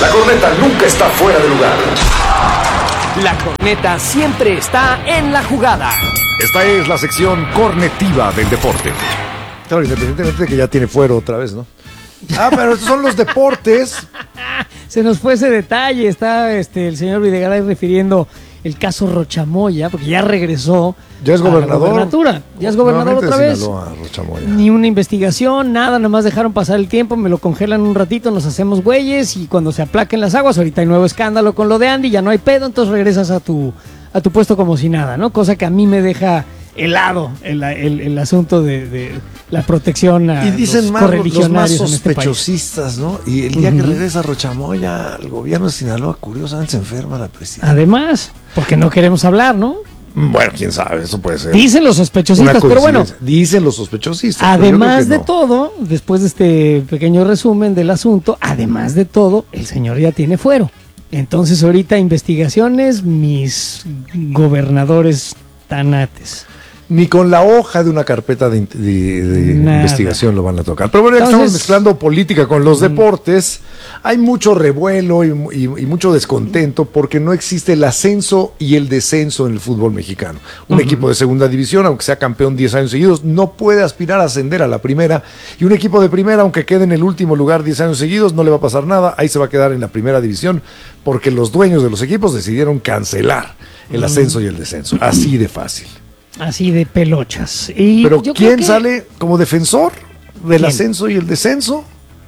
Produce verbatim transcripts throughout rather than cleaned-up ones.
La corneta nunca está fuera de lugar. La corneta siempre está en la jugada. Esta es la sección cornetiva del deporte. Claro, independientemente de que ya tiene fuero otra vez, ¿no? Ah, pero estos son los deportes. Se nos fue ese detalle. Está este, el señor Videgaray refiriendo el caso Rochamoya, porque ya regresó. Ya es gobernador. A la gobernatura. Ya es gobernador otra vez. Sinaloa, Rochamoya. Ni una investigación, nada, nada más dejaron pasar el tiempo, me lo congelan un ratito, nos hacemos güeyes y cuando se aplaquen las aguas, ahorita hay nuevo escándalo con lo de Andy, ya no hay pedo, entonces regresas a tu, a tu puesto como si nada, ¿no? Cosa que a mí me deja helado el, el, el asunto de, de la protección a y dicen los más, correligionarios los más en este país. sospechosistas, ¿no? Y el día uh-huh. que regresa Rochamoya, el gobierno de Sinaloa, curiosamente se enferma la presidenta. Además, porque no queremos hablar, ¿no? Bueno, quién sabe, eso puede ser. Dicen los sospechosistas, pero bueno. Dicen los sospechosistas. Además no. de todo, después de este pequeño resumen del asunto, además de todo, el señor ya tiene fuero. Entonces ahorita investigaciones, mis gobernadores tanates. Ni con la hoja de una carpeta de, de, de investigación lo van a tocar. Pero bueno, ya Entonces, estamos mezclando política con los deportes. Hay mucho revuelo y, y, y mucho descontento porque no existe el ascenso y el descenso en el fútbol mexicano. Un uh-huh. equipo de segunda división, aunque sea campeón diez años seguidos, no puede aspirar a ascender a la primera. Y un equipo de primera, aunque quede en el último lugar diez años seguidos, no le va a pasar nada. Ahí se va a quedar en la primera división porque los dueños de los equipos decidieron cancelar el ascenso y el descenso. Así de fácil. Así de pelochas. Y pero yo ¿quién que... sale como defensor del ¿Quién? ascenso y el descenso?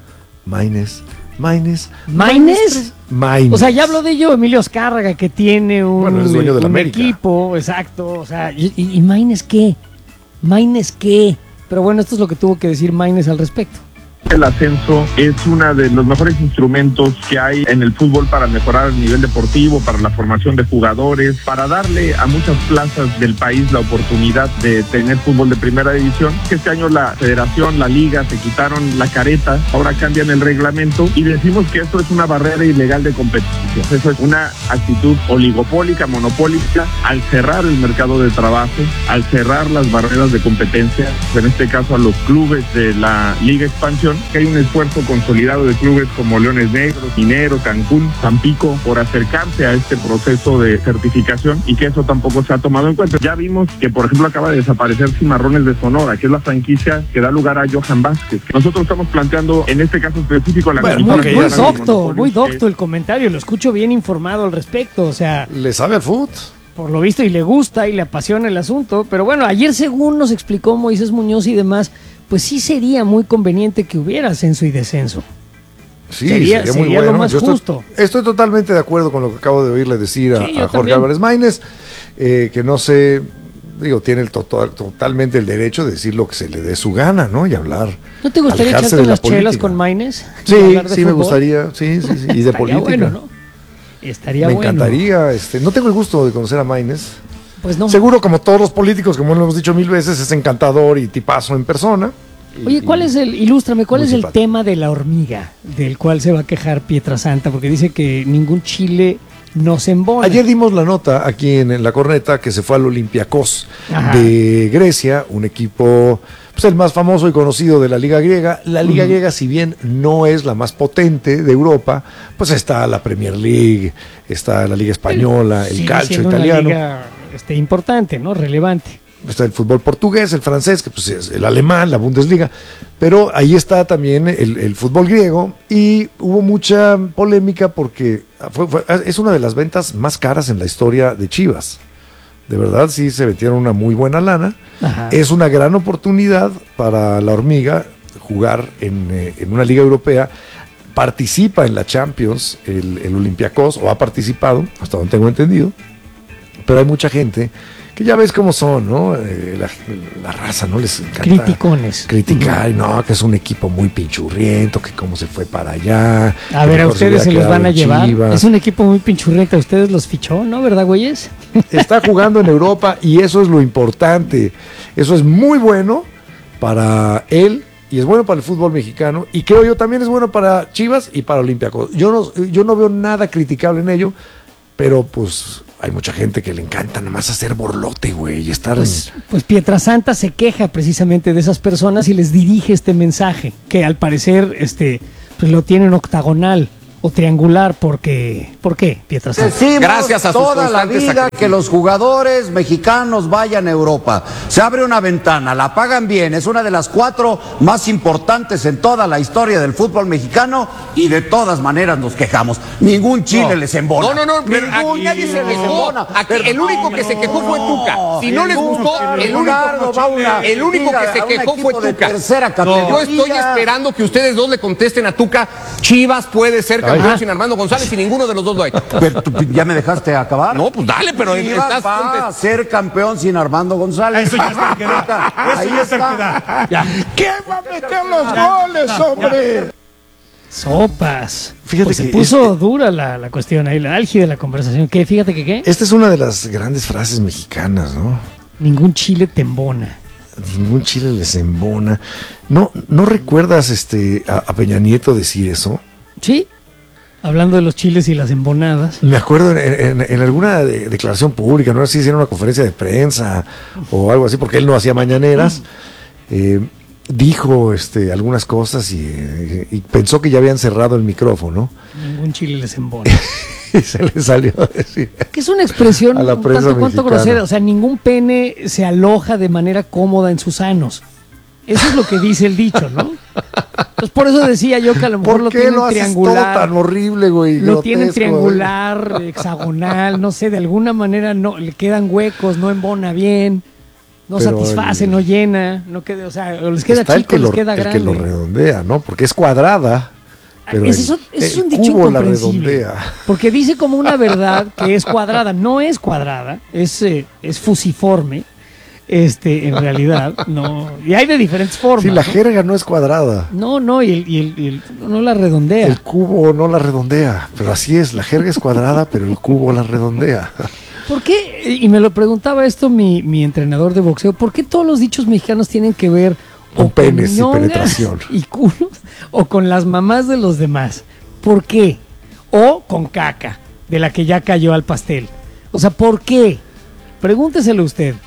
Maínez. Maínez. ¿Maínez? Maínez. O sea, ya habló de ello Emilio Azcárraga, que tiene un, bueno, es dueño de la un América. equipo, exacto. O sea, ¿y, y Maínez qué? ¿Maínez qué? Pero bueno, esto es lo que tuvo que decir Maínez al respecto. El ascenso es uno de los mejores instrumentos que hay en el fútbol para mejorar el nivel deportivo, para la formación de jugadores, para darle a muchas plazas del país la oportunidad de tener fútbol de primera división. Este año la federación, la liga se quitaron la careta, ahora cambian el reglamento y decimos que esto es una barrera ilegal de competición. Eso es una actitud oligopólica, monopólica, al cerrar el mercado de trabajo, al cerrar las barreras de competencia, en este caso a los clubes de la Liga Expansión, que hay un esfuerzo consolidado de clubes como Leones Negros, Minero, Cancún, Tampico, por acercarse a este proceso de certificación y que eso tampoco se ha tomado en cuenta. Ya vimos que, por ejemplo, acaba de desaparecer Cimarrones de Sonora, que es la franquicia que da lugar a Johan Vázquez. Nosotros estamos planteando, en este caso específico, la bueno, muy, muy docto, muy docto el comentario, lo escucho bien informado al respecto, o sea... ¿Le sabe al fútbol? Por lo visto, y le gusta y le apasiona el asunto, pero bueno, ayer según nos explicó Moisés Muñoz y demás, pues sí sería muy conveniente que hubiera ascenso y descenso. Sí, sería, sería, sería muy bueno. lo más Yo justo. Estoy, estoy totalmente de acuerdo con lo que acabo de oírle decir a, sí, a Jorge también. Álvarez Maínez, eh, que no sé, digo, tiene el total, totalmente el derecho de decir lo que se le dé su gana, ¿no? Y hablar. ¿No te gustaría echarte unas chelas con Maínez? Sí, sí me gustaría, sí, sí, sí. Y de política. Bueno, ¿no? Estaría me bueno. Me encantaría, este, no tengo el gusto de conocer a Maínez. Pues no. Seguro, como todos los políticos, como lo hemos dicho mil veces, es encantador y tipazo en persona. Oye, ¿cuál es el, ilústrame, cuál es el tema de la hormiga del cual se va a quejar Pietrasanta? Porque dice que ningún chile nos embona. Ayer dimos la nota aquí en, en La Corneta que se fue al Olympiacos de Grecia, un equipo, pues el más famoso y conocido de la Liga Griega. La Liga uh-huh. Griega, si bien no es la más potente de Europa, pues está la Premier League, está la Liga Española, el, el calcio italiano. Una liga, este, importante, ¿no? Relevante. Está el fútbol portugués, el francés, que pues es el alemán, la Bundesliga, pero ahí está también el, el fútbol griego y hubo mucha polémica porque fue, fue, es una de las ventas más caras en la historia de Chivas. De verdad, sí se metieron una muy buena lana. Ajá. Es una gran oportunidad para la hormiga jugar en, eh, en una liga europea. Participa en la Champions el, el Olympiacos, o ha participado, hasta donde tengo entendido, pero hay mucha gente que ya ves cómo son, ¿no? Eh, la, la raza, ¿no? Les encanta criticones. Criticar, uh-huh. no, que es un equipo muy pinchurriento, que cómo se fue para allá. A ver, a ustedes se, se los van a llevar. Chivas. Es un equipo muy pinchurriento, a ustedes los fichó, ¿no? ¿Verdad, güeyes? Está jugando en Europa y eso es lo importante. Eso es muy bueno para él y es bueno para el fútbol mexicano y creo yo también es bueno para Chivas y para Olympiacos. Yo no, yo no veo nada criticable en ello, pero pues hay mucha gente que le encanta nada más hacer borlote, güey, y estar... Pues, pues Pietrasanta se queja precisamente de esas personas y les dirige este mensaje, que al parecer este, pues lo tienen octagonal o triangular porque... ¿Por qué, Pietrasanta? Decimos Gracias a sus toda la constantes vida sacrificios. que los jugadores mexicanos vayan a Europa. Se abre una ventana, la pagan bien, es una de las cuatro más importantes en toda la historia del fútbol mexicano y de todas maneras nos quejamos. Ningún Chile No. les embona. No, no, no, pero Ningún, aquí- nadie se les no. embona. Aquí el único que se quejó fue Tuca. Si no les ningún- gustó, el Ricardo único, va a una- el único que a se un quejó equipo fue de Tuca. tercera Yo categoría. estoy esperando que ustedes dos le contesten a Tuca. Chivas puede ser campeón Ajá. sin Armando González y ninguno de los dos lo ha hecho. Pero tú, ¿ya me dejaste acabar? No, pues dale, pero Chivas estás va a contest- ser campeón sin Armando González. Eso ya es terquedad. Eso Ahí ya es está. Ya. ¿Quién va a meter los goles, hombre? Sopas. Fíjate Pues se que puso este- dura la, la cuestión ahí, la álgida de la conversación. ¿Qué? Fíjate que qué. Esta es una de las grandes frases mexicanas, ¿no? Ningún chile te embona. Ningún chile les embona. ¿No, no recuerdas este, a, a Peña Nieto decir eso? Sí. Hablando de los chiles y las embonadas. Me acuerdo en, en- en alguna de- declaración pública, no sé si era una conferencia de prensa o algo así, porque él no hacía mañaneras. eh, dijo este, algunas cosas y, eh, y pensó que ya habían cerrado el micrófono. Ningún chile les embona. Y se le salió a decir. Que es una expresión A la un prensa tanto cuanto mexicana. grosera. O sea, ningún pene se aloja de manera cómoda en sus anos. Eso es lo que dice el dicho, ¿no? Entonces, por eso decía yo que a lo mejor ¿Por lo qué tienen lo haces todo triangular. tan horrible, güey? Lo tienen grotesco, triangular, hexagonal, no sé, de alguna manera no le quedan huecos, no embona bien, no Pero satisface, el- no llena, no queda, o sea, o les güey? queda Está el chico, que, les lo, queda el que grande. lo redondea, ¿no? Porque es cuadrada. Pero ese el- es, un- ese es el un dicho cubo la incomprensible. redondea. Porque dice como una verdad que es cuadrada. No es cuadrada, es, eh, es fusiforme. Este, en realidad, no. Y hay de diferentes formas. Sí, la ¿no? jerga no es cuadrada. No, no, y el, y el- y el- no la redondea. El cubo no la redondea. Pero así es, la jerga es cuadrada, pero el cubo la redondea. ¿Por qué? Y me lo preguntaba esto mi, mi entrenador de boxeo. ¿Por qué todos los dichos mexicanos tienen que ver Con o penes y ñongas penetración. y culos o con las mamás de los demás? ¿Por qué? O con caca, de la que ya cayó al pastel. O sea, ¿por qué? Pregúnteselo usted.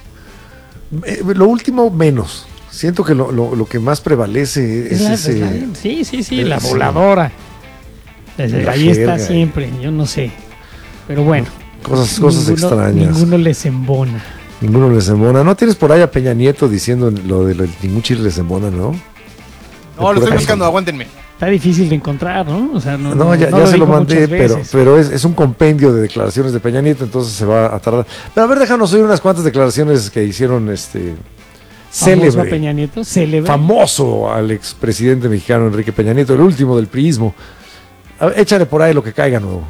Eh, lo último, menos. Siento que lo, lo- lo que más prevalece es, Es la- ese. es la- sí, sí, sí, la ese- voladora. Desde La ahí está jerga. siempre, yo no sé. Pero bueno. Cosas, cosas ninguno- extrañas. Ninguno les embona. Ninguno les embona. ¿No tienes por ahí a Peña Nieto diciendo lo de lo- ningún chile les embona, no? No, lo estoy buscando, aguántenme. Está difícil de encontrar, ¿no? O sea, no, No, ya, ya se lo dijo mandé, muchas pero, veces. pero es, es un compendio de declaraciones de Peña Nieto, entonces se va a tardar. Pero a ver, déjanos oír unas cuantas declaraciones que hicieron este Famoso a célebre, Peña Nieto, célebre. famoso al expresidente mexicano Enrique Peña Nieto, el último del priismo. A ver, échale por ahí lo que caiga nuevo.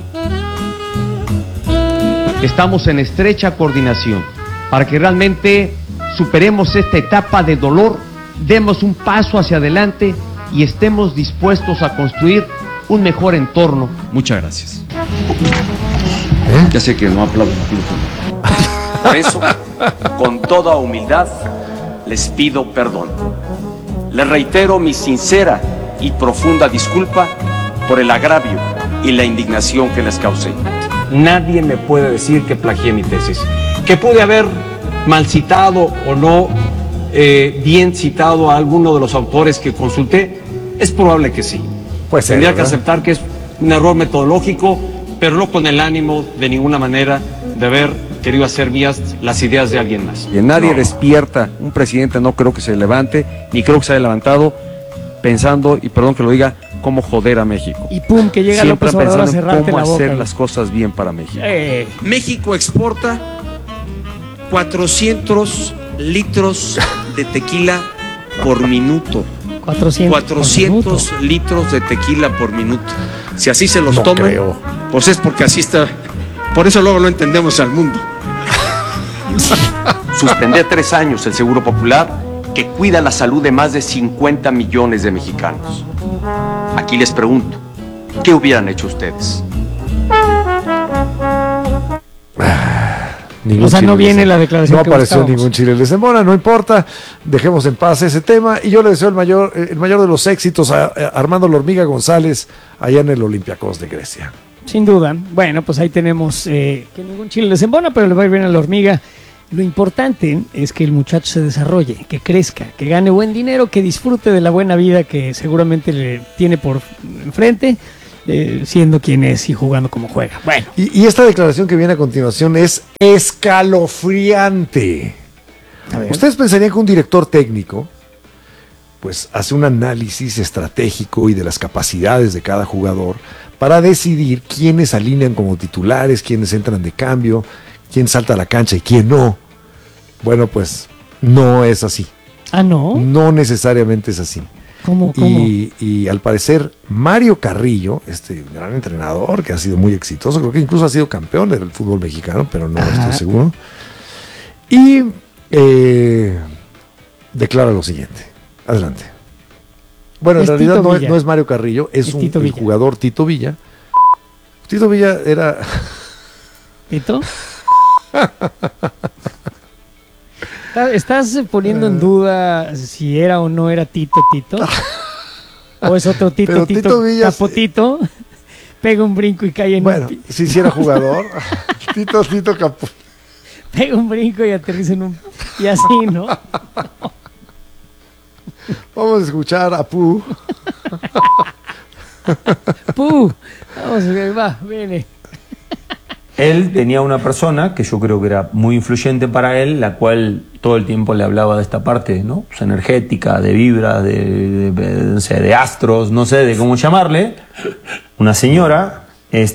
Estamos en estrecha coordinación para que realmente superemos esta etapa de dolor, demos un paso hacia adelante y estemos dispuestos a construir un mejor entorno. Muchas gracias. ¿Eh? Ya sé que no aplaudo. Por eso, con toda humildad, les pido perdón. Les reitero mi sincera y profunda disculpa por el agravio y la indignación que les causé. Nadie me puede decir que plagié mi tesis. Que pude haber mal citado o no eh, bien citado a alguno de los autores que consulté, es probable que sí. Pues Tendría que aceptar que es un error metodológico, pero no con el ánimo de ninguna manera de haber querido hacer mías las ideas de alguien más. Y nadie despierta, un presidente no creo que se levante, ni creo que se haya levantado pensando, y perdón que lo diga, cómo joder a México. Y pum, que llega Siempre López Obrador a pensando en cerrarte cómo la boca. hacer las cosas bien para México. Eh, México exporta cuatrocientos litros de tequila por minuto. cuatrocientos. cuatrocientos litros de tequila por minuto. Si así se los No toman, creo. pues es porque así está. Por eso luego no entendemos al mundo. Suspender tres años el Seguro Popular que cuida la salud de más de cincuenta millones de mexicanos. Aquí les pregunto, ¿qué hubieran hecho ustedes? Ningún O sea, no chile viene les- la declaración No que apareció buscábamos. ningún chile les embona, no importa. Dejemos en paz ese tema. Y yo le deseo el mayor, el mayor de los éxitos a, a Armando La Hormiga González allá en el Olympiacos de Grecia. Sin duda. Bueno, pues ahí tenemos eh, que ningún chile les embona, pero le va a ir bien a la hormiga. Lo importante es que el muchacho se desarrolle, que crezca, que gane buen dinero, que disfrute de la buena vida que seguramente le tiene por enfrente eh, siendo quien es y jugando como juega. Bueno. Y, y esta declaración que viene a continuación es escalofriante. Ustedes pensarían que un director técnico pues hace un análisis estratégico y de las capacidades de cada jugador para decidir quiénes alinean como titulares, quiénes entran de cambio, quién salta a la cancha y quién no. Bueno, pues no es así. Ah, ¿no? No necesariamente es así. ¿Cómo, cómo? Y, y al parecer Mario Carrillo, este gran entrenador que ha sido muy exitoso, creo que incluso ha sido campeón del fútbol mexicano, pero no Ajá. estoy seguro. Y eh, declara lo siguiente. Adelante. Bueno, en Es realidad Tito no es, Villa. no es Mario Carrillo, es, Es un, Tito el Villa. jugador Tito Villa. Tito Villa era... ¿Tito? ¿Estás poniendo en duda si era o no era Tito Tito? ¿O es otro Tito Pero Tito, Tito Villa- Capotito? Pega un brinco y cae en Bueno, un... pi- si sí era jugador. Tito, Tito Capo. Pega un brinco y aterriza en un... Y así, ¿no? Vamos a escuchar a Pu. ¡Puh! Vamos, va, viene. Él tenía una persona que yo creo que era muy influyente para él, la cual todo el tiempo le hablaba de esta parte, ¿no? Pues energética, de vibras, de, de, de, no sé, de astros, no sé de cómo llamarle. Una señora,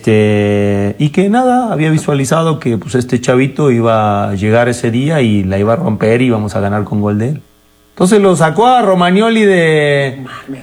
este, y que nada, había visualizado que pues este chavito iba a llegar ese día y la iba a romper y íbamos a ganar con gol de él. Entonces lo sacó a Romagnoli de,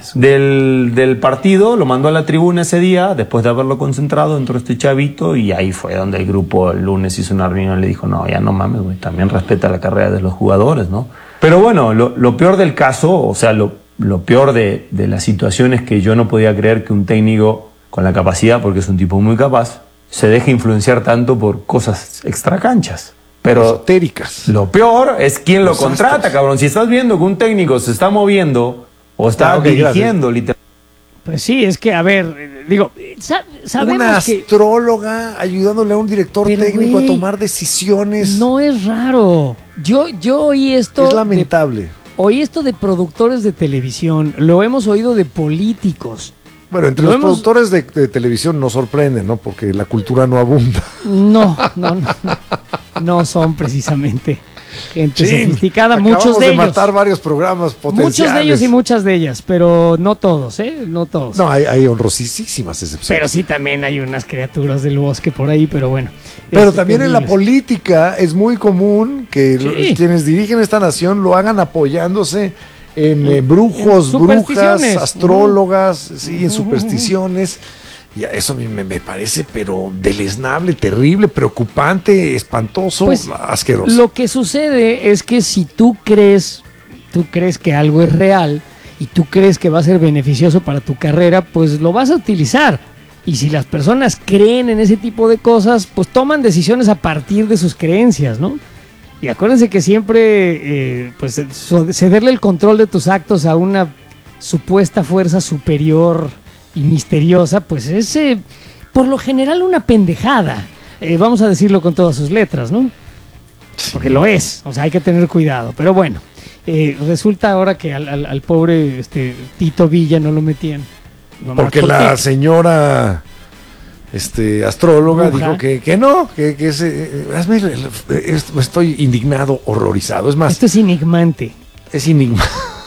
del, del partido, lo mandó a la tribuna ese día, después de haberlo concentrado, entró este chavito y ahí fue donde el grupo el lunes hizo una reunión y le dijo, no, ya no mames, güey, también respeta la carrera de los jugadores, ¿no? Pero bueno, lo, lo peor del caso, o sea, lo, lo peor de, de la situación es que yo no podía creer que un técnico con la capacidad, porque es un tipo muy capaz, se deje influenciar tanto por cosas extracanchas. Pero esotéricas. Lo peor es quién lo Los contrata, astros. cabrón. Si estás viendo que un técnico se está moviendo o está Ah, ok, dirigiendo, literalmente. Pues sí, es que, a ver, eh, digo, sa- sabemos Una que... astróloga ayudándole a un director Pero, técnico güey, a tomar decisiones. No es raro. Yo, yo oí esto... Es de- lamentable. oí esto de productores de televisión, lo hemos oído de políticos. Bueno, entre Lo los hemos- productores de, de televisión no sorprende, ¿no? Porque la cultura no abunda. No, no, no, no, no son precisamente gente Chin, sofisticada, acabamos muchos de, de ellos. matar varios programas potenciales. Muchos de ellos y muchas de ellas, pero no todos, ¿eh? No todos. No, hay, hay honrosísimas excepciones. Pero sí también hay unas criaturas del bosque por ahí, pero bueno. Pero Este, también en la terribles. política es muy común que Sí. los- quienes dirigen esta nación lo hagan apoyándose en eh, brujos, En brujas, supersticiones. astrólogas, sí, en supersticiones. Y a eso a mí me, me parece, pero deleznable, terrible, preocupante, espantoso, Pues, asqueroso. Lo que sucede es que si tú crees, tú crees que algo es real y tú crees que va a ser beneficioso para tu carrera, pues lo vas a utilizar. Y si las personas creen en ese tipo de cosas, pues toman decisiones a partir de sus creencias, ¿no? Y acuérdense que siempre, eh, pues, so- cederle el control de tus actos a una supuesta fuerza superior y misteriosa, pues es, eh, por lo general, una pendejada. Eh, vamos a decirlo con todas sus letras, ¿no? Porque lo es, o sea, hay que tener cuidado. Pero bueno, eh, resulta ahora que al, al- al pobre este, Tito Villa no lo metían. Nomás Porque por la qué. señora este, astróloga Bruja. dijo que, que no, que, que ese, eh, hazme el- el- es- estoy indignado, horrorizado. Es más, Esto es enigmante. es enigma.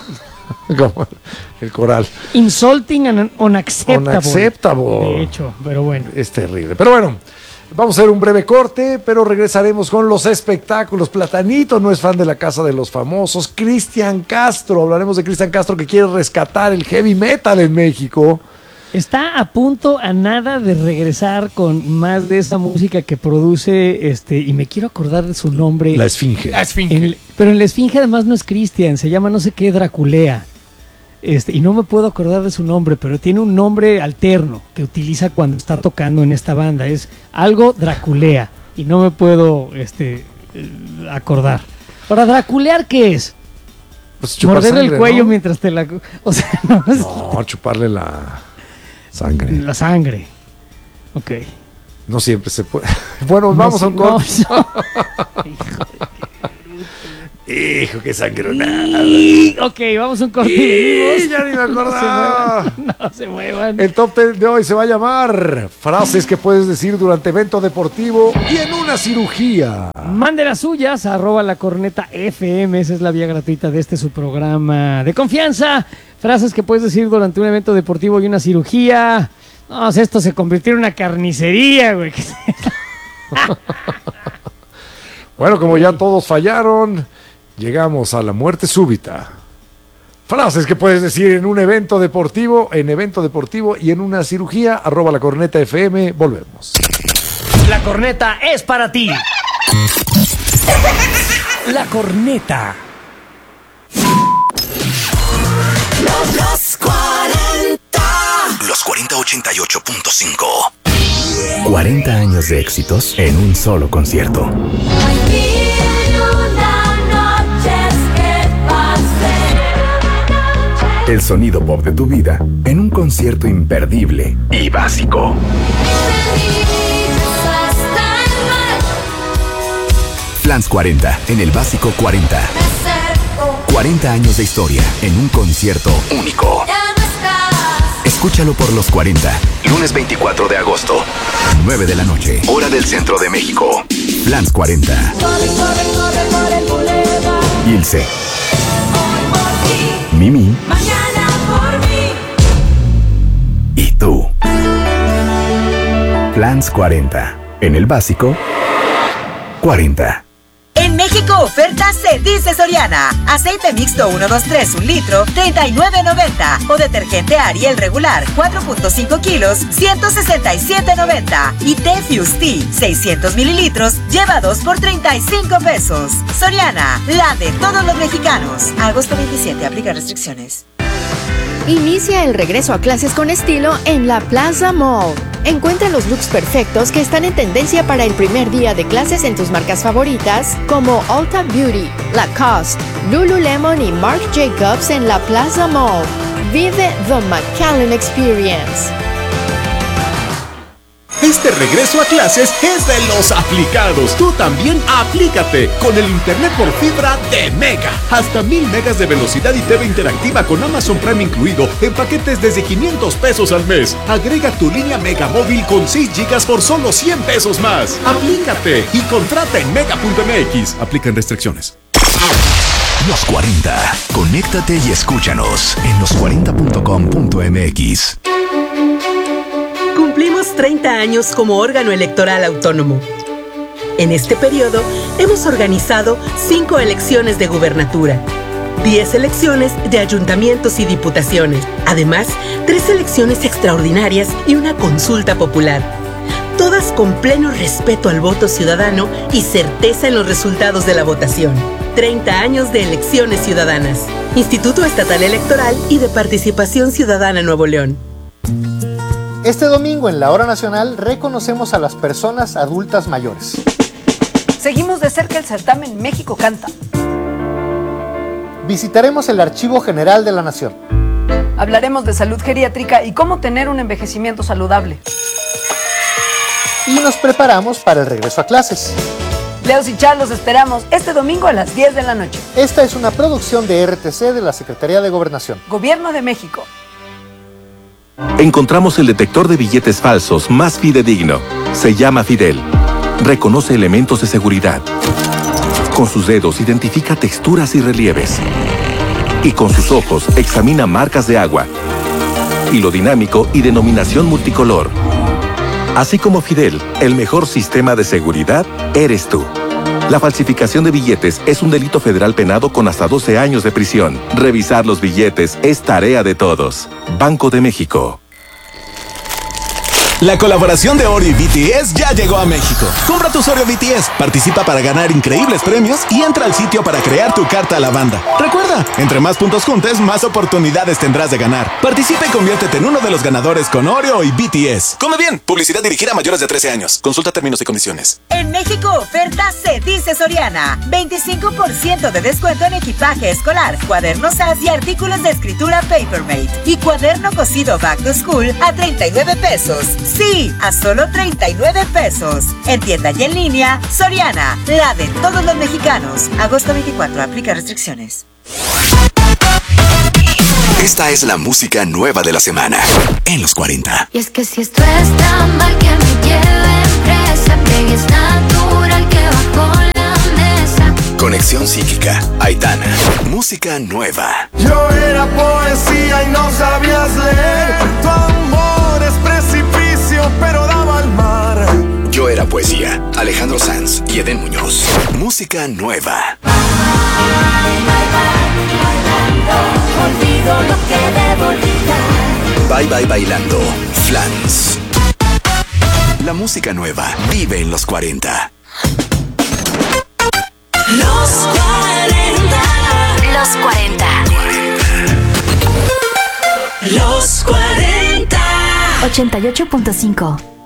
Como el coral. Insulting and unacceptable. Unacceptable. De hecho, pero bueno. Es terrible. Pero bueno, vamos a hacer un breve corte, pero regresaremos con los espectáculos. Platanito no es fan de la Casa de los Famosos. Cristian Castro, hablaremos de Cristian Castro que quiere rescatar el heavy metal en México. Está a punto a nada de regresar con más de esa música que produce, este, y me quiero acordar de su nombre. La Esfinge. La Esfinge. En el- pero en la Esfinge además no es Cristian, se llama no sé qué Draculea. Este, y no me puedo acordar de su nombre, pero tiene un nombre alterno que utiliza cuando está tocando en esta banda. Es algo Draculea. Y no me puedo este, eh, acordar. Ahora, ¿Draculear qué es? Pues chupar Morder el sangre, cuello ¿no? mientras te la... O sea, no, es No, chuparle la sangre. la sangre. Ok. No siempre se puede. Bueno, No vamos sé, a un no, corte. no. Hijo de- Hijo, qué sangronada. Ok, vamos a un corte y venimos. Ya ni me acordaba. No se muevan. No se muevan. El top ten de hoy se va a llamar frases que puedes decir durante evento deportivo y en una cirugía. Mande las suyas, arroba la corneta F M, esa es la vía gratuita de este su programa de confianza. Frases que puedes decir durante un evento deportivo y una cirugía. No, esto se convirtió en una carnicería, güey. Bueno, como ya todos fallaron, llegamos a la muerte súbita. Frases que puedes decir en un evento deportivo, en evento deportivo y en una cirugía, arroba la corneta F M, volvemos. La corneta es para ti. La corneta. Los cuarenta. Los cuarenta ochenta y ocho punto cinco. cuarenta años de éxitos en un solo concierto. El sonido pop de tu vida en un concierto imperdible y básico. Flans cuarenta en el básico cuarenta. cuarenta años de historia en un concierto único. Escúchalo por los cuarenta, lunes veinticuatro de agosto, nueve de la noche, hora del centro de México. Flans cuarenta. Ilse. Mimi. Mañana por mí. Y tú. Flans cuarenta. En el básico, cuarenta. En México, oferta se dice Soriana. Aceite mixto uno dos tres, un litro, treinta y nueve noventa. O detergente Ariel regular, cuatro punto cinco kilos, ciento sesenta y siete noventa. Y té Fuse Tea, seiscientos mililitros, lleva dos por treinta y cinco pesos. Soriana, la de todos los mexicanos. Agosto veintisiete, aplica restricciones. Inicia el regreso a clases con estilo en la Plaza Mall. Encuentra los looks perfectos que están en tendencia para el primer día de clases en tus marcas favoritas como Ulta Beauty, Lacoste, Lululemon y Marc Jacobs en la Plaza Mall. Vive the McAllen Experience. Este regreso a clases es de los aplicados. Tú también aplícate con el internet por fibra de Mega. Hasta mil megas de velocidad y T V interactiva con Amazon Prime incluido en paquetes desde quinientos pesos al mes. Agrega tu línea Mega móvil con seis gigas por solo cien pesos más. Aplícate y contrata en mega punto m x. Aplican restricciones. Los cuarenta. Conéctate y escúchanos en los cuarenta punto com punto m x. Cumplimos treinta años como órgano electoral autónomo. En este periodo hemos organizado cinco elecciones de gubernatura, diez elecciones de ayuntamientos y diputaciones, además tres elecciones extraordinarias y una consulta popular. Todas con pleno respeto al voto ciudadano y certeza en los resultados de la votación. treinta años de elecciones ciudadanas. Instituto Estatal Electoral y de Participación Ciudadana Nuevo León. Este domingo en la Hora Nacional reconocemos a las personas adultas mayores. Seguimos de cerca el certamen México Canta. Visitaremos el Archivo General de la Nación. Hablaremos de salud geriátrica y cómo tener un envejecimiento saludable. Y nos preparamos para el regreso a clases. Leos y Char los esperamos este domingo a las diez de la noche. Esta es una producción de R T C de la Secretaría de Gobernación. Gobierno de México. Encontramos el detector de billetes falsos más fidedigno. Se llama Fidel. Reconoce elementos de seguridad. Con sus dedos identifica texturas y relieves. Y con sus ojos examina marcas de agua. Hilo dinámico y denominación multicolor. Así como Fidel, el mejor sistema de seguridad eres tú. La falsificación de billetes es un delito federal penado con hasta doce años de prisión. Revisar los billetes es tarea de todos. Banco de México. La colaboración de Oreo y B T S ya llegó a México. Compra tus Oreo B T S, participa para ganar increíbles premios y entra al sitio para crear tu carta a la banda. Recuerda, entre más puntos juntes, más oportunidades tendrás de ganar. Participa y conviértete en uno de los ganadores con Oreo y B T S. Come bien, publicidad dirigida a mayores de trece años. Consulta términos y condiciones. En México, oferta se dice Soriana. veinticinco por ciento de descuento en equipaje escolar, cuadernos A S y artículos de escritura Papermate. Y cuaderno cosido Back to School a treinta y nueve pesos. Sí, a solo treinta y nueve pesos. En tienda y en línea, Soriana, la de todos los mexicanos. Agosto veinticuatro, aplica restricciones. Esta es la música nueva de la semana en los cuarenta. Y es que si esto es tan mal que me lleve presa, baby, es natural que bajo la mesa. Conexión psíquica, Aitana. Música nueva. Yo era poesía y no sabías leer. Tu amor es precipicio, pero daba al mar. Yo era poesía, Alejandro Sanz y Edén Muñoz. Música nueva. Olvido lo que debo olvidar. Bye Bye Bailando, Flans. La música nueva vive en los cuarenta. Los cuarenta. Los cuarenta. Los cuarenta. ochenta y ocho punto cinco.